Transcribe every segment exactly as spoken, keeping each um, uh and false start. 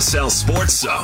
S L Sports Zone.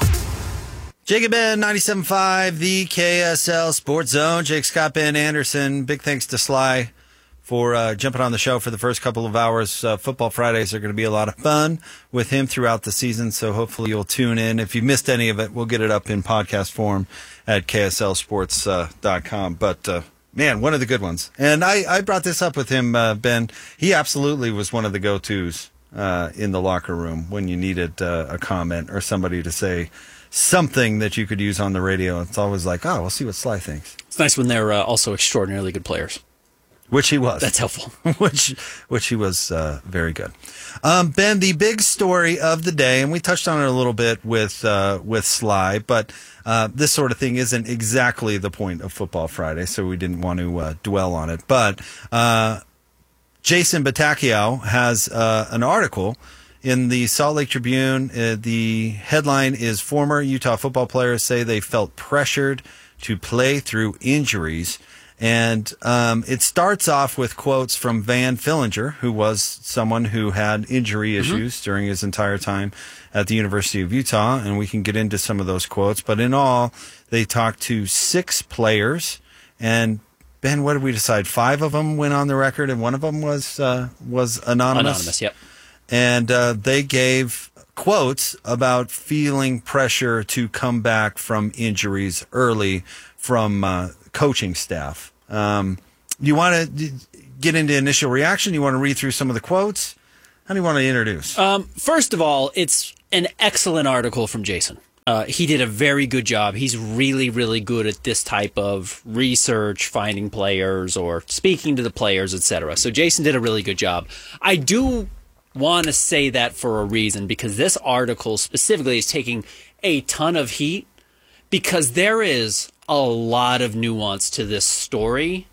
Jacob Ben, ninety-seven point five, the K S L Sports Zone. Jake Scott, Ben Anderson. Big thanks to Sly for uh, jumping on the show for the first couple of hours. Uh, Football Fridays are going to be a lot of fun with him throughout the season, so hopefully you'll tune in. If you missed any of it, we'll get it up in podcast form at K S L sports dot com. But, uh, man, one of the good ones. And I, I brought this up with him, uh, Ben. He absolutely was one of the go-tos uh, in the locker room when you needed uh, a comment or somebody to say something that you could use on the radio. It's always like, oh, we'll see what Sly thinks. It's nice when they're uh, also extraordinarily good players. Which he was. That's helpful. which which he was uh, very good. Um, Ben, the big story of the day, and we touched on it a little bit with uh, with Sly, but uh, this sort of thing isn't exactly the point of Football Friday, so we didn't want to uh, dwell on it. But uh, Jason Batacchio has uh, an article in the Salt Lake Tribune. Uh, the headline is, "Former Utah football players say they felt pressured to play through injuries." And um, it starts off with quotes from Van Fillinger, who was someone who had injury issues mm-hmm. during his entire time at the University of Utah, and we can get into some of those quotes. But in all, they talked to six players, and Ben, what did we decide? Five of them went on the record, and one of them was uh, was anonymous. Anonymous, yep. And uh, they gave quotes about feeling pressure to come back from injuries early from uh, coaching staff. Um, you want to get into initial reaction? You want to read through some of the quotes? How do you want to introduce? Um, first of all, it's an excellent article from Jason. Uh, he did a very good job. He's really, really good at this type of research, finding players or speaking to the players, et cetera. So Jason did a really good job. I do want to say that for a reason, because this article specifically is taking a ton of heat, because there is a lot of nuance to this story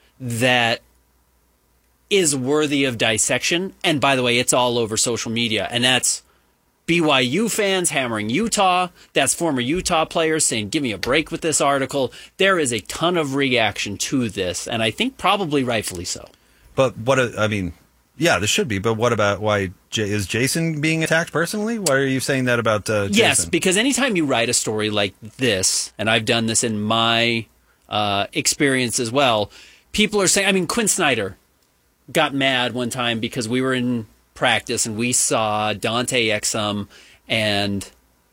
that is worthy of dissection. And by the way, it's all over social media. And that's B Y U fans hammering Utah. That's former Utah players saying, give me a break with this article. There is a ton of reaction to this, and I think probably rightfully so. But what, I mean, yeah, there should be. But what about why is Jason being attacked personally? Why are you saying that about uh, Jason? Yes, because anytime you write a story like this, and I've done this in my uh, experience as well, people are saying, I mean, Quinn Snyder got mad one time because we were in practice and we saw Dante Exum and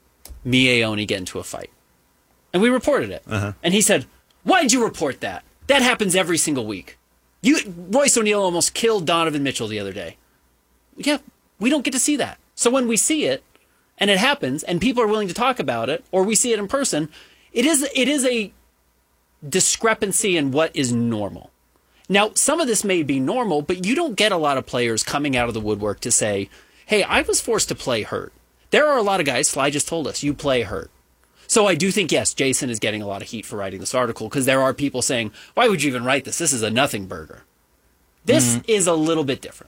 Miaoni get into a fight. And we reported it. Uh-huh. And he said, why'd you report that? That happens every single week. You, Royce O'Neal almost killed Donovan Mitchell the other day. Yeah, we don't get to see that. So when we see it, and it happens, and people are willing to talk about it, or we see it in person, it is it is a discrepancy in what is normal. Now, some of this may be normal, but you don't get a lot of players coming out of the woodwork to say, hey, I was forced to play hurt. There are a lot of guys, Sly just told us, you play hurt. So I do think, yes, Jason is getting a lot of heat for writing this article, because there are people saying, why would you even write this? This is a nothing burger. This mm-hmm. is a little bit different.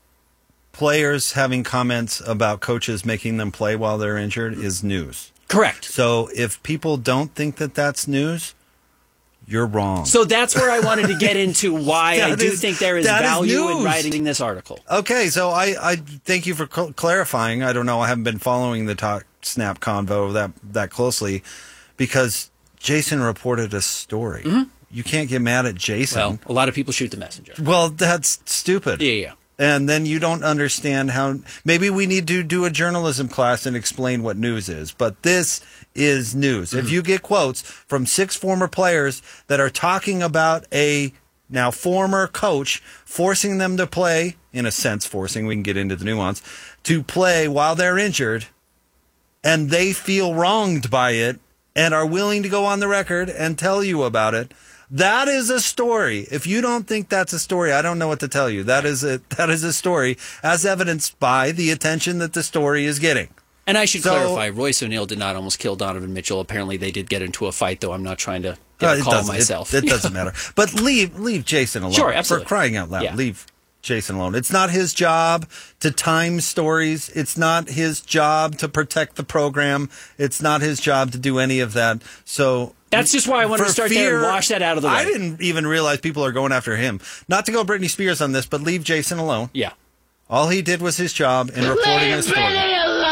Players having comments about coaches making them play while they're injured is news. Correct. So if people don't think that that's news, you're wrong. So that's where I wanted to get into why I do is, think there is value is in writing this article. Okay, so I, I thank you for cl- clarifying. I don't know. I haven't been following the Talk Snap convo that, that closely, because Jason reported a story. Mm-hmm. You can't get mad at Jason. Well, a lot of people shoot the messenger. Well, that's stupid. Yeah, yeah. And then you don't understand how. Maybe we need to do a journalism class and explain what news is. But this is news. Mm-hmm. If you get quotes from six former players that are talking about a now former coach forcing them to play, in a sense forcing, we can get into the nuance, to play while they're injured, and they feel wronged by it and are willing to go on the record and tell you about it, that is a story. If you don't think that's a story, I don't know what to tell you. That is a that is a story, as evidenced by the attention that the story is getting. And I should so, clarify, Royce O'Neal did not almost kill Donovan Mitchell. Apparently they did get into a fight, though I'm not trying to get uh, a call myself. It, it doesn't matter. But leave leave Jason alone. Sure, absolutely. For crying out loud, yeah. Leave Jason alone. It's not his job to time stories. It's not his job to protect the program. It's not his job to do any of that. So that's just why I wanted to start fear, there and wash that out of the way. I didn't even realize people are going after him. Not to go Britney Spears on this, but leave Jason alone. Yeah. All he did was his job in reporting a story. Leave Britney alone!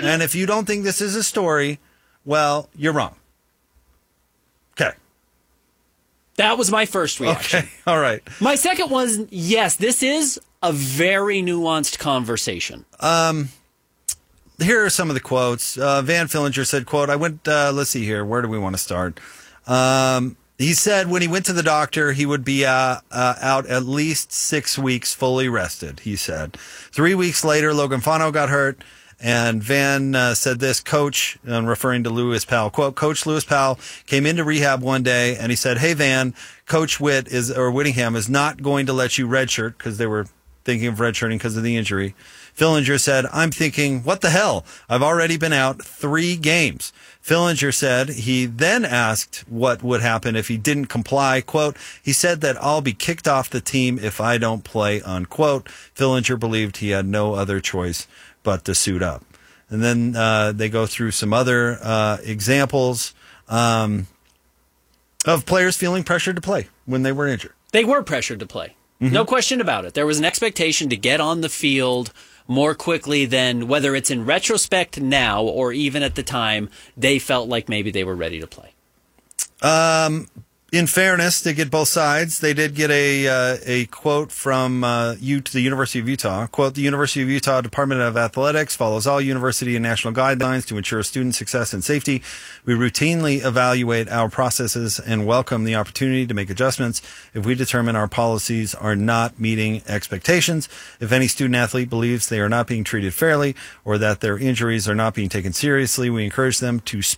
And if you don't think this is a story, well, you're wrong. Okay. That was my first reaction. Okay. All right. My second was, yes, this is a very nuanced conversation. Um, here are some of the quotes. Uh, Van Fillinger said, quote, I went, uh, let's see here. Where do we want to start? Um, he said when he went to the doctor, he would be uh, uh, out at least six weeks fully rested, he said. Three weeks later, Logan Fano got hurt. And Van uh, said this, Coach, um, referring to Lewis Powell, quote, Coach Lewis Powell came into rehab one day and he said, hey, Van, Coach Witt is, or Whittingham is not going to let you redshirt, because they were thinking of redshirting because of the injury. Fillinger said, I'm thinking, what the hell? I've already been out three games. Fillinger said he then asked what would happen if he didn't comply. Quote, he said that I'll be kicked off the team if I don't play, unquote. Fillinger believed he had no other choice but to suit up. And then uh, they go through some other uh, examples um, of players feeling pressured to play when they were injured. They were pressured to play. Mm-hmm. No question about it. There was an expectation to get on the field more quickly than, whether it's in retrospect now or even at the time, they felt like maybe they were ready to play. Um, in fairness, they get both sides. They did get a uh, a quote from uh, U- the University of Utah. Quote, the University of Utah Department of Athletics follows all university and national guidelines to ensure student success and safety. We routinely evaluate our processes and welcome the opportunity to make adjustments if we determine our policies are not meeting expectations. If any student athlete believes they are not being treated fairly or that their injuries are not being taken seriously, we encourage them to speak